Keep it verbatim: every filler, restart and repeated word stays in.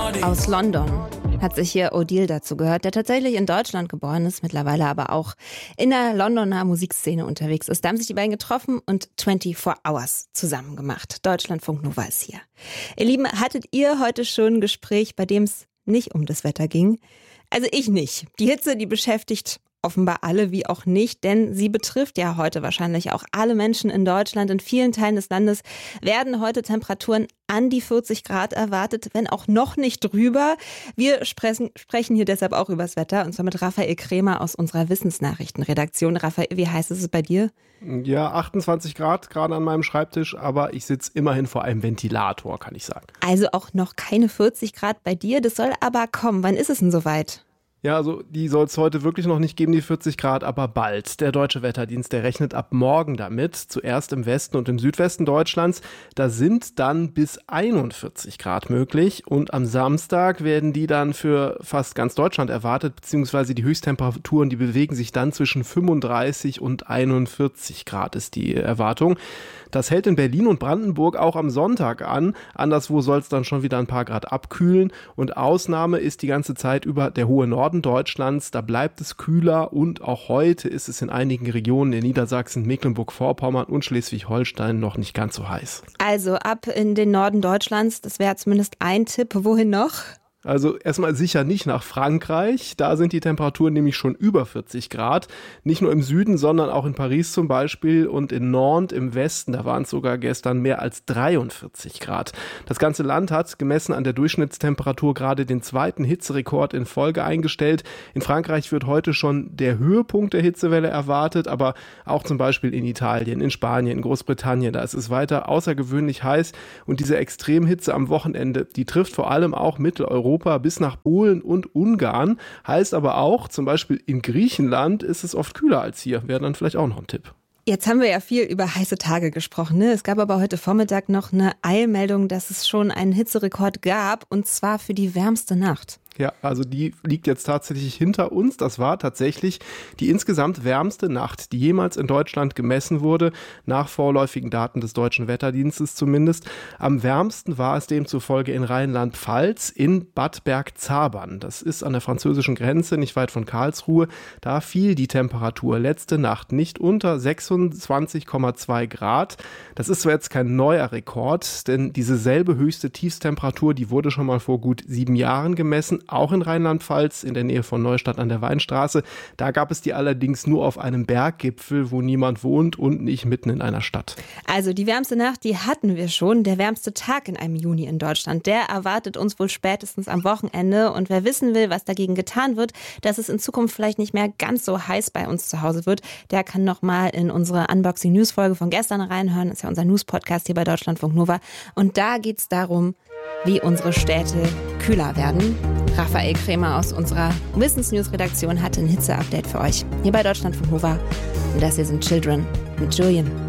Aus London hat sich hier Odile dazu gehört, der tatsächlich in Deutschland geboren ist, mittlerweile aber auch in der Londoner Musikszene unterwegs ist. Da haben sich die beiden getroffen und vierundzwanzig Hours zusammen gemacht. Deutschlandfunk Nova ist hier. Ihr Lieben, hattet ihr heute schon ein Gespräch, bei dem es nicht um das Wetter ging? Also ich nicht. Die Hitze, die beschäftigt offenbar alle, wie auch nicht, denn sie betrifft ja heute wahrscheinlich auch alle Menschen in Deutschland. In vielen Teilen des Landes werden heute Temperaturen an die vierzig Grad erwartet, wenn auch noch nicht drüber. Wir sprechen, sprechen hier deshalb auch übers Wetter, und zwar mit Raphael Krämer aus unserer Wissensnachrichtenredaktion. Raphael, wie heiß ist es bei dir? Ja, achtundzwanzig Grad gerade an meinem Schreibtisch, aber ich sitze immerhin vor einem Ventilator, kann ich sagen. Also auch noch keine vierzig Grad bei dir, das soll aber kommen. Wann ist es denn soweit? Ja, also die soll es heute wirklich noch nicht geben, die vierzig Grad, aber bald. Der Deutsche Wetterdienst, der rechnet ab morgen damit, zuerst im Westen und im Südwesten Deutschlands. Da sind dann bis einundvierzig Grad möglich, und am Samstag werden die dann für fast ganz Deutschland erwartet, beziehungsweise die Höchsttemperaturen, die bewegen sich dann zwischen fünfunddreißig und einundvierzig Grad ist die Erwartung. Das hält in Berlin und Brandenburg auch am Sonntag an. Anderswo soll es dann schon wieder ein paar Grad abkühlen, und Ausnahme ist die ganze Zeit über der hohe Norden Deutschlands. Da bleibt es kühler, und auch heute ist es in einigen Regionen in Niedersachsen, Mecklenburg-Vorpommern und Schleswig-Holstein noch nicht ganz so heiß. Also ab in den Norden Deutschlands, das wäre zumindest ein Tipp. Wohin noch? Also erstmal sicher nicht nach Frankreich. Da sind die Temperaturen nämlich schon über vierzig Grad. Nicht nur im Süden, sondern auch in Paris zum Beispiel und in Nantes im Westen. Da waren es sogar gestern mehr als dreiundvierzig Grad. Das ganze Land hat gemessen an der Durchschnittstemperatur gerade den zweiten Hitzerekord in Folge eingestellt. In Frankreich wird heute schon der Höhepunkt der Hitzewelle erwartet, aber auch zum Beispiel in Italien, in Spanien, in Großbritannien. Da ist es weiter außergewöhnlich heiß, und diese Extremhitze am Wochenende, die trifft vor allem auch Mitteleuropa bis nach Polen und Ungarn. Heißt aber auch, zum Beispiel in Griechenland ist es oft kühler als hier. Wäre dann vielleicht auch noch ein Tipp. Jetzt haben wir ja viel über heiße Tage gesprochen, ne? Es gab aber heute Vormittag noch eine Eilmeldung, dass es schon einen Hitzerekord gab, und zwar für die wärmste Nacht. Ja, also die liegt jetzt tatsächlich hinter uns. Das war tatsächlich die insgesamt wärmste Nacht, die jemals in Deutschland gemessen wurde, nach vorläufigen Daten des Deutschen Wetterdienstes zumindest. Am wärmsten war es demzufolge in Rheinland-Pfalz in Bad Bergzabern. Das ist an der französischen Grenze, nicht weit von Karlsruhe. Da fiel die Temperatur letzte Nacht nicht unter sechsundzwanzig Komma zwei Grad. Das ist zwar jetzt kein neuer Rekord, denn diese selbe höchste Tiefstemperatur, die wurde schon mal vor gut sieben Jahren gemessen, auch in Rheinland-Pfalz, in der Nähe von Neustadt an der Weinstraße. Da gab es die allerdings nur auf einem Berggipfel, wo niemand wohnt und nicht mitten in einer Stadt. Also die wärmste Nacht, die hatten wir schon. Der wärmste Tag in einem Juni in Deutschland, der erwartet uns wohl spätestens am Wochenende. Und wer wissen will, was dagegen getan wird, dass es in Zukunft vielleicht nicht mehr ganz so heiß bei uns zu Hause wird, der kann noch mal in unsere Unboxing-News-Folge von gestern reinhören. Das ist ja unser News-Podcast hier bei Deutschlandfunk Nova. Und da geht es darum, wie unsere Städte kühler werden. Raphael Krämer aus unserer Wissensnews-Redaktion hatte ein Hitze-Update für euch. Hier bei Deutschlandfunk Nova. Und das hier sind Children mit Julian.